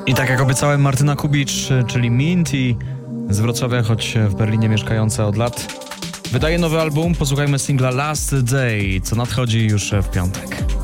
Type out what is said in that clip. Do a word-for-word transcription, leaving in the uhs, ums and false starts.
I tak jak obiecałem, Martyna Kubicz, czyli Minty z Wrocławia, choć w Berlinie mieszkająca od lat, wydaje nowy album. Posłuchajmy singla Last Day, co nadchodzi już w piątek.